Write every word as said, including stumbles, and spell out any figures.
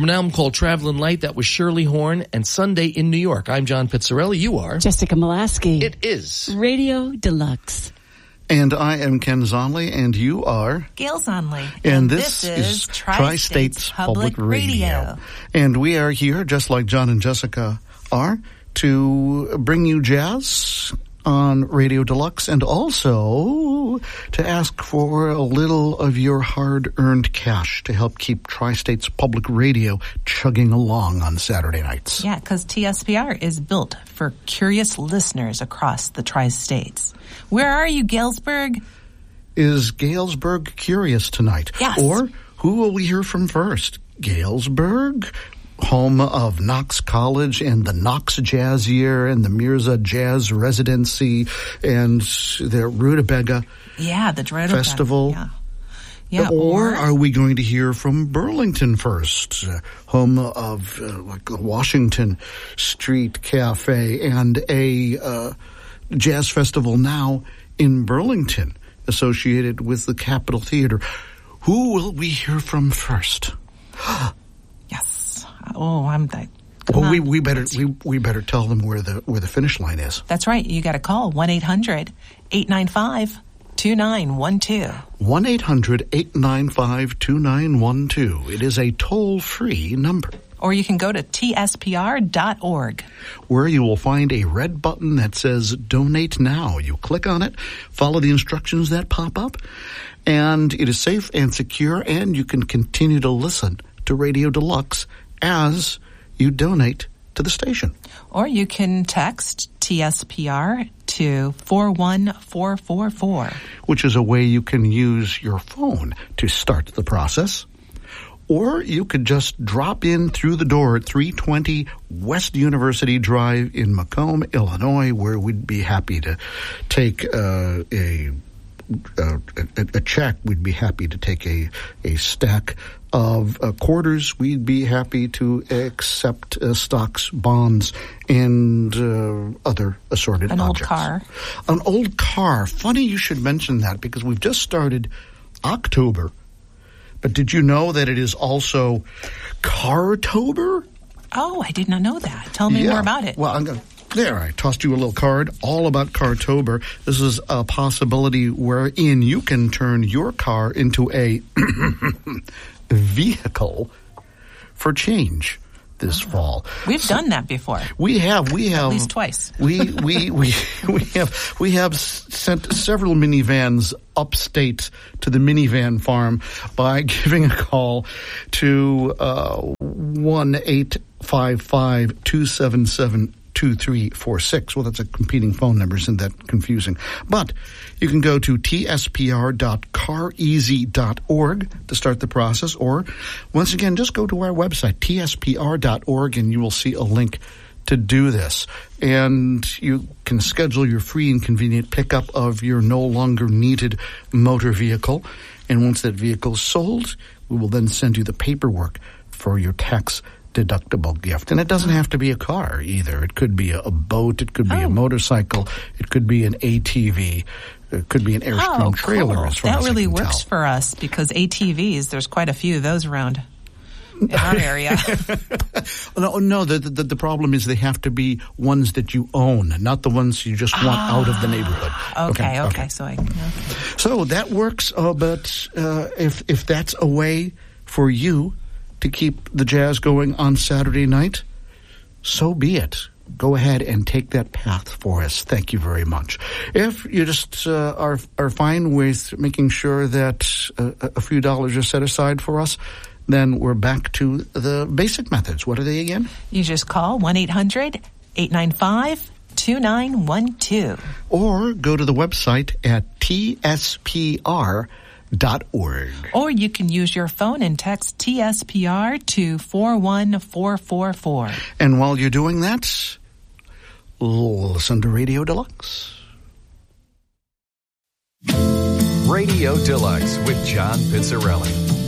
From an album called Travelin' Light, that was Shirley Horn, and Sunday in New York. I'm John Pizzarelli. You are? Jessica Molaski. It is Radio Deluxe. And I am Ken Zonley, and you are? Gail Zonley. And, and this, this is, is Tri-States, Tri-States Public, Public Radio. Radio. And we are here, just like John and Jessica are, to bring you jazz on Radio Deluxe, and also to ask for a little of your hard-earned cash to help keep Tri-States Public Radio chugging along on Saturday nights. Yeah, because T S P R is built for curious listeners across the Tri-States. Where are you, Galesburg? Is Galesburg curious tonight? Yes. Or who will we hear from first? Galesburg? Home of Knox College and the Knox Jazz Year and the Mirza Jazz Residency and the Rutabaga yeah, the Rutabaga Festival. Yeah. Yeah, or, or are we going to hear from Burlington first, uh, home of uh, like the Washington Street Cafe and a uh, jazz festival now in Burlington associated with the Capitol Theater? Who will we hear from first? Yes. Oh, I'm that. Well, we, we better we, we better tell them where the where the finish line is. That's right. You got to call one eight hundred eight nine five two nine one two. one eight hundred eight nine five two nine one two. It is a toll-free number. Or you can go to T S P R dot org, where you will find a red button that says Donate Now. You click on it, follow the instructions that pop up, and it is safe and secure, and you can continue to listen to Radio Deluxe as you donate to the station. Or you can text T S P R to four one four four four. Which is a way you can use your phone to start the process. Or you could just drop in through the door at three twenty West University Drive in Macomb, Illinois, where we'd be happy to take uh, a, a, a check. We'd be happy to take a, a stack of uh, quarters. We'd be happy to accept uh, stocks, bonds, and uh, other assorted An objects. An old car. An old car. Funny you should mention that, because we've just started October. But did you know that it is also Cartober? Oh, I did not know that. Tell me yeah. more about it. Well, I'm gonna, there, I tossed you a little card all about Cartober. This is a possibility wherein you can turn your car into a vehicle for change this oh. fall. We've so, done that before. We have. We have. At least twice. we, we, we, we have, we have sent several minivans upstate to the minivan farm by giving a call to, uh, one eight five five two seven seven two three four six. Well, that's a competing phone number. Isn't that confusing? But you can go to T S P R dot car easy dot org to start the process, or once again, just go to our website, T S P R dot org, and you will see a link to do this. And you can schedule your free and convenient pickup of your no longer needed motor vehicle. And once that vehicle is sold, we will then send you the paperwork for your tax deductible gift. And it doesn't have to be a car either. It could be a, a boat. It could be oh. a motorcycle. It could be an A T V. It could be an Airstream oh, trailer. Cool. As far that as really I can works tell. for us, because A T Vs, there's quite a few of those around in our area. no, no the, the the problem is they have to be ones that you own, not the ones you just want ah, out of the neighborhood. Okay, okay. okay. So I okay. So that works, uh, but uh, if if that's a way for you to keep the jazz going on Saturday night, so be it. Go ahead and take that path for us. Thank you very much. If you just uh, are are fine with making sure that uh, a few dollars are set aside for us, then we're back to the basic methods. What are they again? You just call one eight hundred eight nine five two nine one two. Or go to the website at T S P R dot org. Or you can use your phone and text T S P R to four one four four four. And while you're doing that, listen to Radio Deluxe. Radio Deluxe with John Pizzarelli.